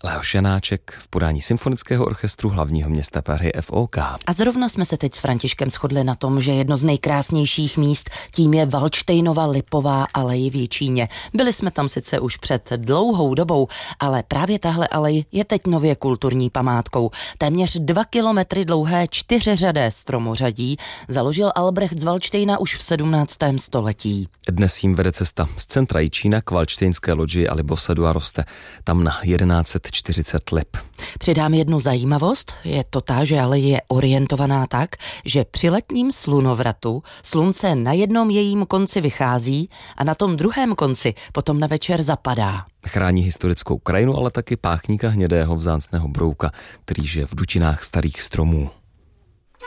Leoš Janáček v podání Symfonického orchestru hlavního města Prahy FOK. A zrovna jsme se teď s Františkem shodli na tom, že jedno z nejkrásnějších míst tím je Valdštejnova lipová alej v Jičíně. Byli jsme tam sice už před dlouhou dobou, ale právě tahle alej je teď nově kulturní památkou. Téměř 2 kilometry dlouhé 4řadé stromořadí založil Albrecht z Valdštejna už v 17. století. Dnes jim vede cesta z centra Jičína k Valdštejnské lodži a libosadu a roste tam na 1140 lip. Přidám jednu zajímavost, je to ta, že alej je orientovaná tak, že při letním slunovratu slunce na jednom jejím konci vychází a na tom druhém konci potom na večer zapadá. Chrání historickou krajinu, ale taky páchníka hnědého vzácného brouka, který žije v dutinách starých stromů.